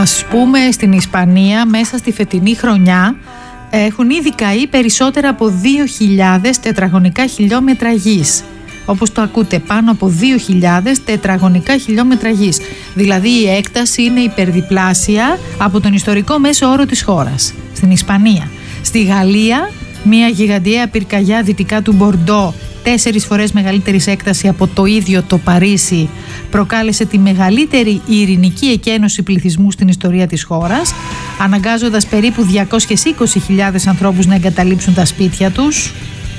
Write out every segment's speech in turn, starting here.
ας πούμε στην Ισπανία μέσα στη φετινή χρονιά έχουν ήδη καεί περισσότερα από 2.000 τετραγωνικά χιλιόμετρα γης. Όπως το ακούτε, πάνω από 2.000 τετραγωνικά χιλιόμετρα γης. Δηλαδή η έκταση είναι υπερδιπλάσια από τον ιστορικό μέσο όρο της χώρας. Στην Ισπανία. Στη Γαλλία, μια γιγαντιαία πυρκαγιά δυτικά του Μπορντό, 4 φορές μεγαλύτερη έκταση από το ίδιο το Παρίσι, προκάλεσε τη μεγαλύτερη ειρηνική εκένωση πληθυσμού στην ιστορία της χώρας, αναγκάζοντας περίπου 220.000 ανθρώπους να εγκαταλείψουν τα σπίτια τους.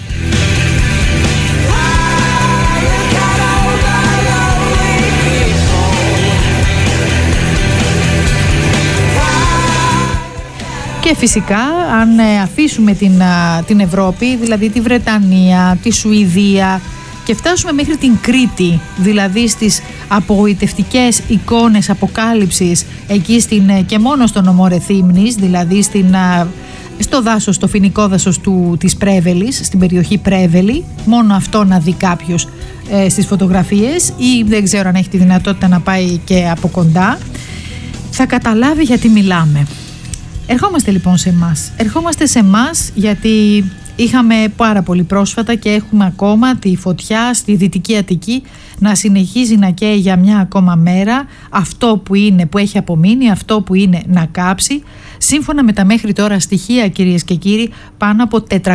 Και φυσικά αν αφήσουμε την Ευρώπη, δηλαδή τη Βρετανία, τη Σουηδία και φτάσουμε μέχρι την Κρήτη, δηλαδή στις απογοητευτικές εικόνες αποκάλυψης εκεί και μόνο στο νομό Ρεθύμνης, δηλαδή στο δάσος, στο φοινικό δάσος της Πρέβελης, στην περιοχή Πρέβελη, μόνο αυτό να δει κάποιος στις φωτογραφίες ή δεν ξέρω αν έχει τη δυνατότητα να πάει και από κοντά, θα καταλάβει γιατί μιλάμε. Ερχόμαστε λοιπόν σε εμάς. Ερχόμαστε σε εμάς γιατί είχαμε πάρα πολύ πρόσφατα και έχουμε ακόμα τη φωτιά στη Δυτική Αττική να συνεχίζει να καίει για μια ακόμα μέρα. Αυτό που έχει απομείνει, αυτό που είναι να κάψει. Σύμφωνα με τα μέχρι τώρα στοιχεία, κυρίες και κύριοι, πάνω από 480.000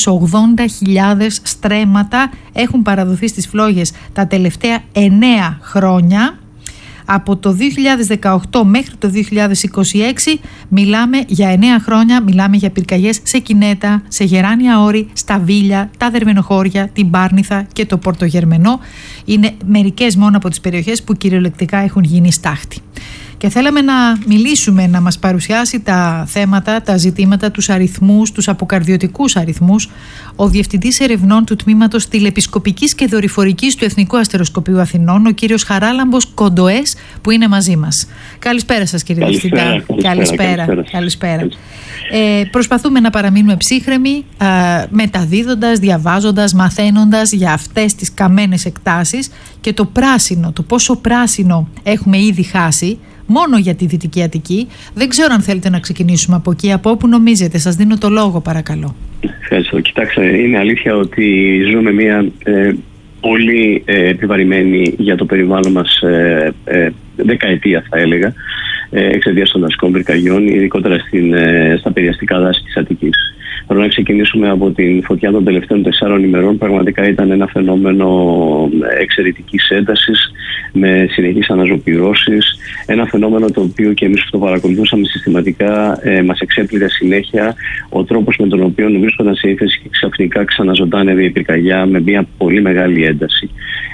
στρέμματα έχουν παραδοθεί στις φλόγες τα τελευταία 9 χρόνια. Από το 2018 μέχρι το 2026 μιλάμε για 9 χρόνια, μιλάμε για πυρκαγιές σε Κινέτα, σε Γεράνια Όρη, στα Βίλια, τα Δερμενοχώρια, την Πάρνηθα και το Πορτογερμενό. Είναι μερικές μόνο από τις περιοχές που κυριολεκτικά έχουν γίνει στάχτη. Και θέλαμε να μιλήσουμε, να μας παρουσιάσει τα θέματα, τα ζητήματα, τους αριθμούς, τους αποκαρδιωτικούς αριθμούς, ο Διευθυντής Ερευνών του Τμήματος Τηλεπισκοπικής και Δορυφορικής του Εθνικού Αστεροσκοπείου Αθηνών, ο κύριος Χαράλαμπος Κοντοές, που είναι μαζί μας. Καλησπέρα σας, κύριε Διευθυντά. Καλησπέρα. Προσπαθούμε να παραμείνουμε ψύχρεμοι, μεταδίδοντας, διαβάζοντας, μαθαίνοντας για αυτές τις καμένες εκτάσεις και το πράσινο, το πόσο πράσινο έχουμε ήδη χάσει μόνο για τη Δυτική Αττική. Δεν ξέρω αν θέλετε να ξεκινήσουμε από εκεί, από όπου νομίζετε. Σας δίνω το λόγο, παρακαλώ. Ευχαριστώ. Κοιτάξτε, είναι αλήθεια ότι ζούμε μια πολύ επιβαρημένη για το περιβάλλον μας δεκαετία, θα έλεγα, εξαιτίας των δασικών πυρκαγιών, ειδικότερα στα περιαστικά δάση της Αττικής. Πρέπει να ξεκινήσουμε από την φωτιά των τελευταίων 4 ημερών. Πραγματικά ήταν ένα φαινόμενο εξαιρετικής έντασης με συνεχείς αναζωπυρώσεις. Ένα φαινόμενο το οποίο και εμείς που το παρακολουθούσαμε συστηματικά μας εξέπλητε συνέχεια ο τρόπος με τον οποίο βρίσκονταν σε ύφεση και ξαφνικά ξαναζωντάνευε η πυρκαγιά με μια πολύ μεγάλη ένταση.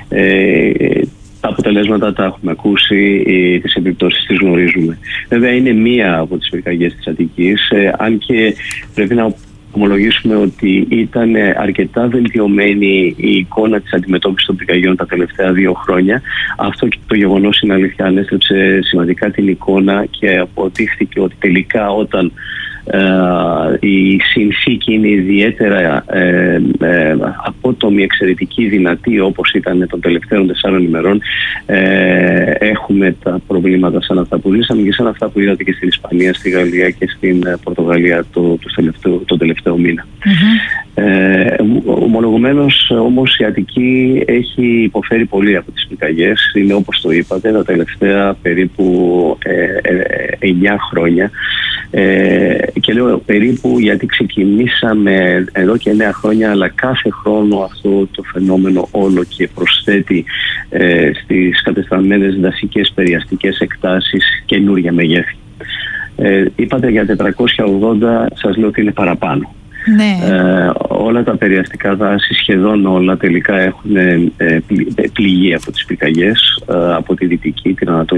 Τα αποτελέσματα τα έχουμε ακούσει, τις επιπτώσεις τις γνωρίζουμε. Βέβαια είναι μία από τις πυρκαγιές της Αττικής, αν και πρέπει να ομολογήσουμε ότι ήταν αρκετά βελτιωμένη η εικόνα της αντιμετώπισης των πυρκαγιών τα τελευταία 2 χρόνια. Αυτό και το γεγονός είναι αλήθεια, ανέστρεψε σημαντικά την εικόνα και αποδείχθηκε ότι τελικά όταν η συνθήκη είναι ιδιαίτερα απότομη, εξαιρετική, δυνατή όπως ήταν των τελευταίων 4 ημερών, έχουμε τα προβλήματα σαν αυτά που ζήσαμε και σαν αυτά που είδατε και στην Ισπανία, στη Γαλλία και στην Πορτογαλία τον τελευταίο μήνα. Ομολογουμένως όμως η Αττική έχει υποφέρει πολύ από τις πυρκαγιές. Είναι όπως το είπατε τα τελευταία περίπου 9 χρόνια. Και λέω περίπου γιατί ξεκινήσαμε εδώ και 9 χρόνια, αλλά κάθε χρόνο αυτό το φαινόμενο όλο και προσθέτει στις κατεστραμμένες δασικές περιαστικές εκτάσεις καινούργια μεγέθη. Είπατε για 480, σας λέω ότι είναι παραπάνω. Ναι. Όλα τα περιαστικά δάση, σχεδόν όλα, τελικά έχουν πληγεί από τις πυρκαγιές, από τη Δυτική, την Ανατολική